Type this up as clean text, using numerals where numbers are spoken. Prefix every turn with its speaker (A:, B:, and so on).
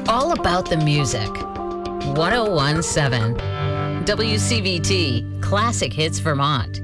A: We're all about the music. 1017 WCVT Classic Hits Vermont.